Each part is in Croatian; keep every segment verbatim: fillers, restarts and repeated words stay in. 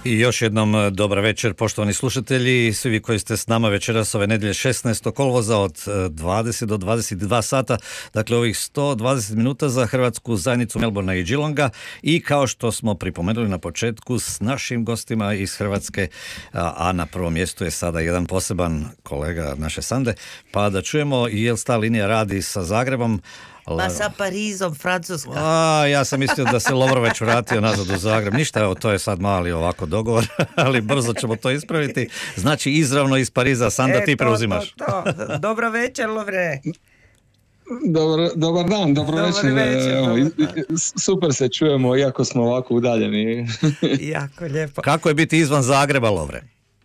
I još jednom dobar večer, poštovani slušatelji, svi vi koji ste s nama večeras ove nedjelje šesnaestog kolovoza od dvadeset do dvadeset dva sata, dakle ovih sto dvadeset minuta za hrvatsku zajednicu Melbourna i Geelonga, i kao što smo pripomenuli na početku s našim gostima iz Hrvatske, a na prvom mjestu je sada jedan poseban kolega naše Sande, pa da čujemo i jel ta linija radi sa Zagrebom. Pa sa Parizom, Francuska. A, ja sam mislio da se Lovro već vratio nazad u Zagreb. Ništa, evo, to je sad mali ovako dogovor, ali brzo ćemo to ispraviti. Znači, izravno iz Pariza. Sanda, e, ti to, preuzimaš. To, to. Dobro večer, Lovre. Dobar, dobar dan, dobro večer. večer evo, dobar. Super se čujemo, iako smo ovako udaljeni. Jako lijepo. Kako je biti izvan Zagreba, Lovre?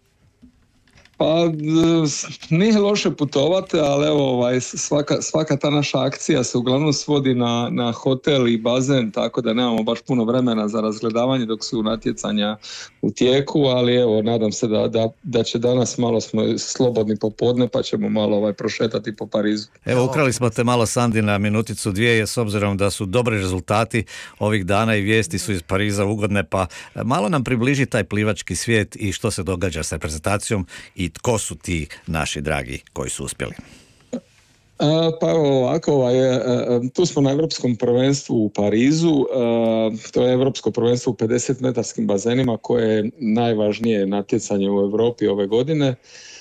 Pa nije loše putovati, ali evo ovaj, svaka, svaka ta naša akcija se uglavnom svodi na, na hotel i bazen, tako da nemamo baš puno vremena za razgledavanje dok su natjecanja u tijeku, ali evo nadam se da, da, da će danas malo smo slobodni popodne pa ćemo malo ovaj, prošetati po Parizu. Evo, ukrali smo te malo, Sandi, na minuticu dvije, s obzirom da su dobri rezultati ovih dana i vijesti su iz Pariza ugodne, pa malo nam približi taj plivački svijet i što se događa s reprezentacijom i tko su ti naši dragi koji su uspjeli? Pa evo ovako, ovaj, tu smo na Europskom prvenstvu u Parizu, to je Europsko prvenstvo u pedeset metarskim bazenima koje je najvažnije natjecanje u Europi ove godine.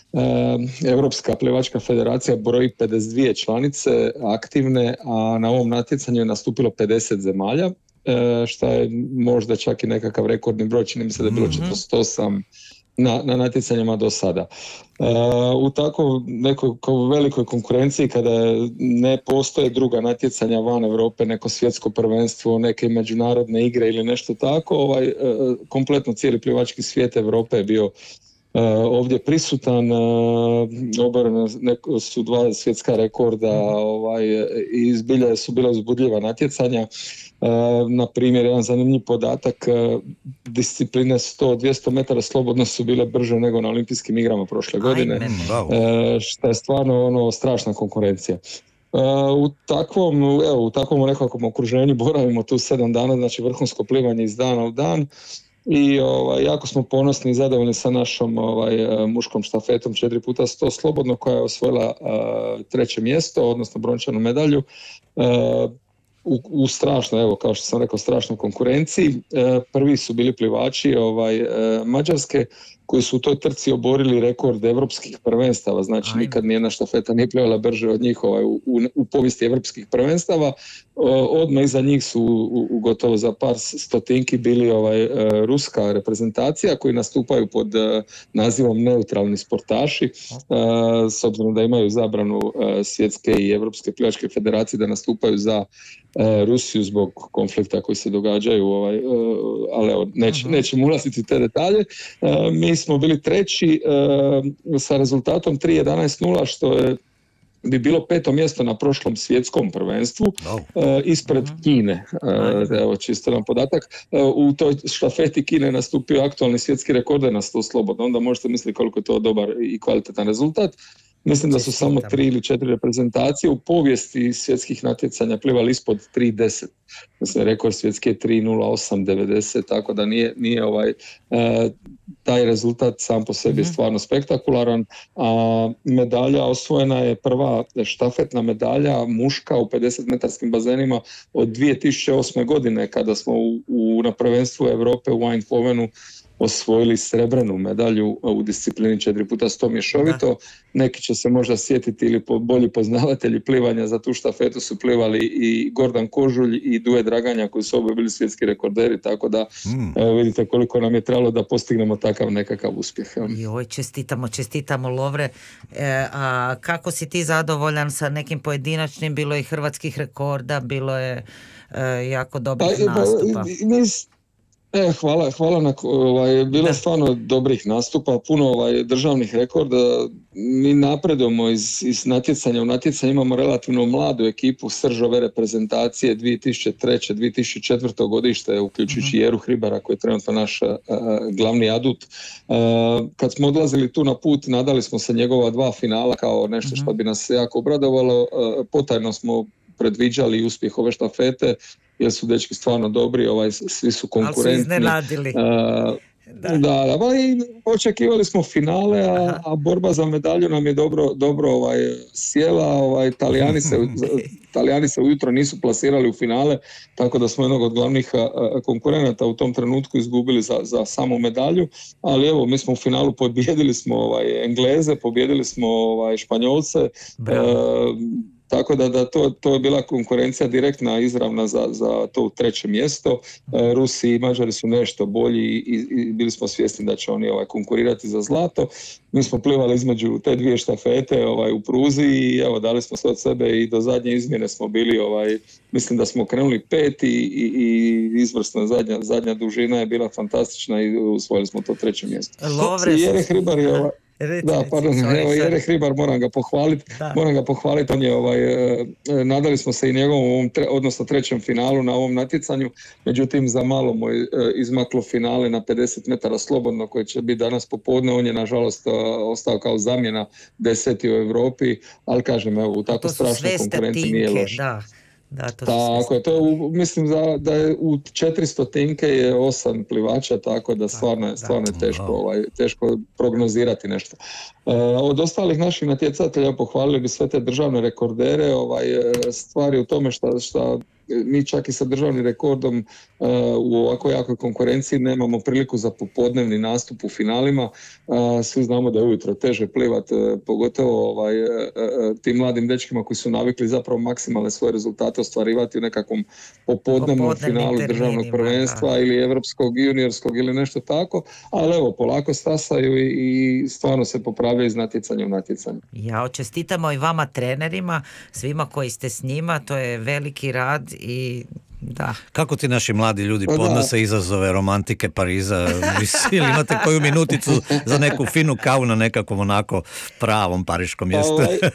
Europska plivačka federacija broji pedeset dvije članice aktivne, a na ovom natjecanju je nastupilo pedeset zemalja, što je možda čak i nekakav rekordni broj, čini mi se da je bilo četrdeset osam Na, na natjecanjima do sada. Uh, u tako nekoj velikoj konkurenciji kada ne postoje druga natjecanja van Europe, neko svjetsko prvenstvo, neke međunarodne igre ili nešto tako, ovaj, uh, kompletno cijeli plivački svijet Europe je bio Uh, ovdje prisutan, uh, oborene su dva svjetska rekorda, ovaj, i zbilja su bila uzbudljiva natjecanja. Uh, na primjer, jedan zanimljiv podatak, uh, discipline sto dvjesto metara slobodno su bile brže nego na olimpijskim igrama prošle godine, uh, što je stvarno ono, strašna konkurencija. Uh, u takvom, evo, u takvom nekakvom okruženju boravimo tu sedam dana, znači vrhunsko plivanje iz dana u dan. I ovaj, jako smo ponosni i zadovoljni sa našom ovaj, muškom štafetom četiri puta sto slobodno, koja je osvojila uh, treće mjesto, odnosno brončanu medalju, uh, u, u strašno, evo kao što sam rekao, strašnoj konkurenciji. Uh, prvi su bili plivači ovaj, uh, Mađarske, koji su u toj trci oborili rekord evropskih prvenstava, znači Ajme. nikad nijedna štafeta nije plivala brže od njih ovaj, u, u, u povijesti evropskih prvenstava. Odmah iza njih su u, u gotovo za par stotinki bili ovaj, ruska reprezentacija koji nastupaju pod nazivom neutralni sportaši, s obzirom da imaju zabranu svjetske i evropske plivačke federacije da nastupaju za Rusiju zbog konflikta koji se događaju, ovaj, ali evo, neć, nećemo ulaziti u te detalje. Mi smo bili treći sa rezultatom tri jedanaest nula, što je bi bilo peto mjesto na prošlom svjetskom prvenstvu, oh. uh, ispred uh-huh. Kine. Uh, evo, čisto nam podatak. Uh, u toj štafeti Kine je nastupio aktualni svjetski rekorder na sto slobodno. Onda možete misliti koliko je to dobar i kvalitetan rezultat. Mislim da su samo tri ili četiri reprezentacije u povijesti svjetskih natjecanja plivali ispod tri deset. Mislim, rekord svjetski je tri nula osam devedeset, tako da nije, nije ovaj, e, taj rezultat sam po sebi mm-hmm. stvarno spektakularan. A medalja osvojena je prva štafetna medalja muška u pedeset metarskim bazenima od dvije tisuće osme godine, kada smo u, u, na prvenstvu Europe u Eindhovenu osvojili srebrnu medalju u disciplini četiri puta sto mješovito. Da. Neki će se možda sjetiti ili po, bolji poznavatelji plivanja za tu štafetu su plivali i Gordan Kožulj i Duje Draganja, koji su oboje bili svjetski rekorderi, tako da mm. evo, vidite koliko nam je trebalo da postignemo takav nekakav uspjeh. Joj, čestitamo, čestitamo, Lovre. E, a kako si ti zadovoljan sa nekim pojedinačnim, bilo je hrvatskih rekorda, bilo je e, jako dobrih pa, nastupa? Pa, mis... E, hvala, hvala na, ovaj, bilo je stvarno dobrih nastupa, puno ovaj, državnih rekorda. Mi napredujemo iz, iz natjecanja u natjecanje, imamo relativno mladu ekipu, srž ove reprezentacije dvije tisuće treće dvije tisuće četvrte godište, uključujući mm-hmm. Jeru Hribara koji je trenutno naš uh, glavni adut. Uh, kad smo odlazili tu na put, nadali smo se njegova dva finala kao nešto mm-hmm. što bi nas jako obradovalo. Uh, potajno smo predviđali uspjeh ove štafete, jer su dečki stvarno dobri, ovaj, svi su konkurentni. Ali su iznenadili. Uh, da, da, pa i očekivali smo finale, a, a borba za medalju nam je dobro, dobro ovaj, sjela. Ovaj, Talijani, se, Talijani se ujutro nisu plasirali u finale, tako da smo jednog od glavnih konkurenata u tom trenutku izgubili za, za samu medalju, ali evo, mi smo u finalu pobjedili smo ovaj, Engleze, pobjedili smo ovaj, Španjolce, e, tako da, da to, to je bila konkurencija direktna, izravna za, za to treće mjesto. E, Rusi i Mađari su nešto bolji i, i bili smo svjesni da će oni ovaj, konkurirati za zlato. Mi smo plivali između te dvije štafete ovaj, u pruzi i evo, dali smo sve od sebe i do zadnje izmjene smo bili, ovaj, mislim da smo krenuli pet i, i, i izvrsna zadnja, zadnja dužina je bila fantastična i usvojili smo to treće mjesto. Lovre, Jereh Hribar je ovaj, Reci, da, pardon, sorry, evo Jereh Hribar, moram ga pohvaliti, moram ga pohvaliti, on je ovaj, nadali smo se i njegovom ovom, tre, odnosno trećem finalu na ovom natjecanju, međutim za malo mu je izmaklo finale na pedeset metara slobodno koje će biti danas popodne, on je nažalost ostao kao zamjena deseti u Europi, ali kažem, evo, u tako strašnoj konkurenciji nije loše. Da. Da, to tako je, to je, mislim da, da je u četiristo tinke je osam plivača, tako da stvarno je, stvarno je teško, ovaj, teško prognozirati nešto. E, od ostalih naših natjecatelja pohvalili bi sve te državne rekordere, ovaj, stvari u tome šta, šta mi čak i sa državnim rekordom uh, u ovako jakoj konkurenciji nemamo priliku za popodnevni nastup u finalima. Uh, svi znamo da je ujutro teže plivat, uh, pogotovo ovaj, uh, uh, tim mladim dečkima koji su navikli zapravo maksimalne svoje rezultate ostvarivati u nekakvom popodnevnom finalu državnog prvenstva da. Ili evropskog, juniorskog ili nešto tako, ali evo, polako stasaju i, i stvarno se popravljaju iz natjecanja u natjecanje. Ja čestitamo i vama trenerima, svima koji ste s njima, to je veliki rad. I da. Kako ti naši mladi ljudi podnose izazove romantike Pariza? Ili imate koju minuticu za neku finu kavu na nekakvom onako pravom pariškom mjestu?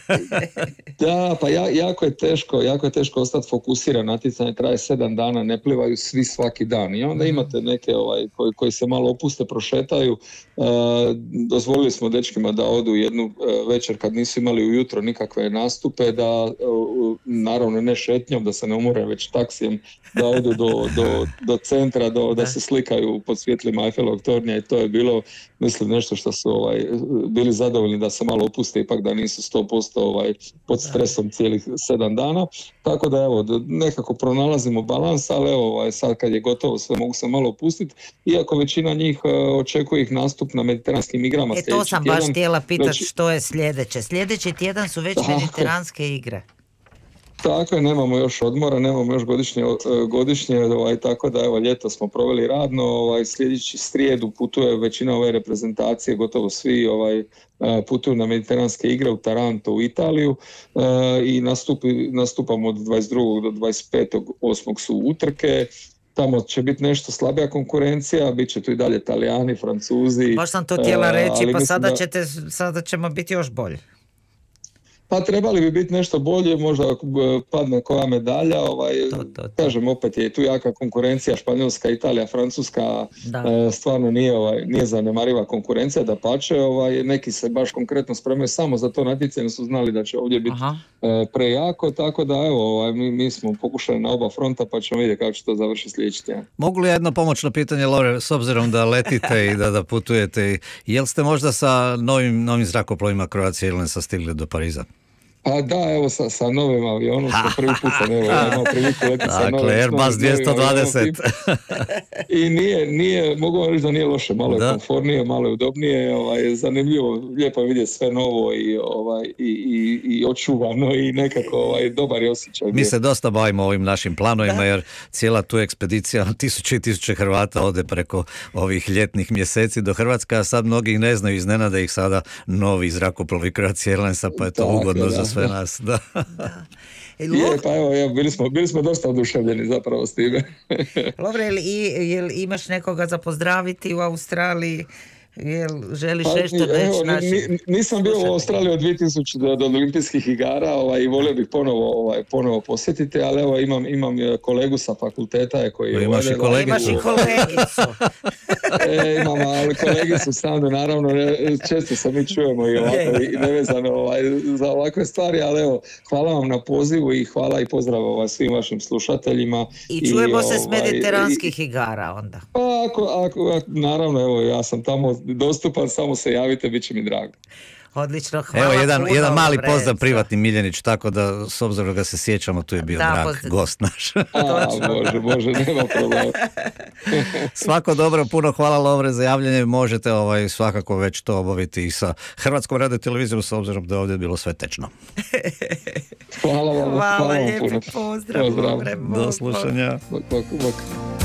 Da, pa ja, jako je teško, jako je teško ostati fokusiran. Natjecanje traje sedam dana, ne plivaju svi svaki dan. I onda imate neke ovaj, koji, koji se malo opuste, prošetaju. E, dozvolili smo dečkima da odu jednu večer kad nisu imali ujutro nikakve nastupe, da naravno ne šetnjom, da se ne umore već taksijem, da odu do, do, do centra, do, da se slikaju pod svjetlima Eiffelovog tornja i to je bilo, mislim, nešto što su ovaj, bili zadovoljni da se malo opuste, ipak da nisu sto posto ovaj, pod stresom cijelih sedam dana. Tako da evo, nekako pronalazimo balans, ali evo, ovaj, sad kad je gotovo sve mogu se malo opustiti, iako većina njih uh, očekuje ih nastup na mediteranskim igrama. E to sam baš htjela pitati već... što je sljedeće. Sljedeći tjedan su već tako. Mediteranske igre. Tako je, nemamo još odmora, nemamo još godišnje, godišnje ovaj, tako da evo, ljeto smo proveli radno, ovaj, sljedeći srijedu putuje većina ove reprezentacije, gotovo svi ovaj, putuju na mediteranske igre u Taranto u Italiju i nastupi, nastupamo od dvadeset drugog do dvadeset petog osmog su utrke. Tamo će biti nešto slabija konkurencija, bit će tu i dalje Talijani, Francuzi. Baš sam to htjela reći, pa sada, da... ćete, sada ćemo biti još bolje. Pa trebali bi biti nešto bolje, možda padne koja medalja, ovaj, to, to, to. Kažem, opet je tu jaka konkurencija, Španjolska, Italija, Francuska, e, stvarno nije, ovaj, nije zanemariva konkurencija, da pače, ovaj, neki se baš konkretno spremaju samo za to natjecanje, su znali da će ovdje biti e, prejako, tako da evo, ovaj, mi, mi smo pokušali na oba fronta, pa ćemo vidjeti kako će to završiti sljedeći tjedan. Mogu li jedno pomoćno pitanje, Lovre, s obzirom da letite i da, da putujete, jel ste možda sa novim, novim zrakoplovima Croatia Airlinesa stigli do Pariza? Pa da, evo sa, sa novim avionom smo prvi put sam evo, ja imao priliku letiti sa novim. Dakle, Airbus dvjesto dvadeset. I nije, nije, mogu vam reći da nije loše, malo je da. komfornije, malo je udobnije, ovaj, zanimljivo, lijepo je vidjeti sve novo i, ovaj, i, i, i očuvano i nekako ovaj, dobar je osjećaj. Mi se dosta bavimo ovim našim planovima, jer cijela tu ekspedicija, tisuće i tisuće Hrvata ode preko ovih ljetnih mjeseci do Hrvatske, a sad mnogi ne znaju, iznenada ih sada novi zrakoplovi Croatia Airlinesa, pa je to tako, ugodno da. za sve nas, da. da. Je, pa evo, evo bili, smo, bili smo dosta oduševljeni zapravo s time. Lovre, jel, jel imaš nekoga za pozdraviti u Australiji? Jel želiš pa, nešto reći našim? Nisam bio u Australiji od dvije tisuće do, do olimpijskih igara, ovaj, i volio bih ponovo, ovaj, ponovo posjetiti, ali evo imam, imam kolegu sa fakulteta koji... Imaš i kolegicu. Imaš i kolegicu. E, imam, ali kolegi su sa mnom, naravno, često se mi čujemo i ovako, i nevezano ovaj, za ovakve stvari, ali evo, hvala vam na pozivu i hvala i pozdrav ovaj, svim vašim slušateljima. I čujemo I, se s ovaj, mediteranskih igara onda. Pa ako, ako, naravno, evo, ja sam tamo dostupan, samo se javite, bit će mi drago. Odlično, hvala. Evo, jedan, puno, jedan mali Vreco. pozdrav privatni Miljenić, tako da, s obzirom da ga se sjećamo, tu je bio Da, drag pozdrav. gost naš. A, Bože, Bože, nema problema. Svako dobro, puno hvala Lovre za javljanje. Možete ovaj, svakako već to obaviti i sa Hrvatskom radiotelevizijom, s obzirom da je ovdje bilo sve tečno. Hvala vam, Hvala, hvala vam lijepi puno. pozdrav. Pozdrav. Lovre, bok, Do bok. slušanja. Bok, bok, bok.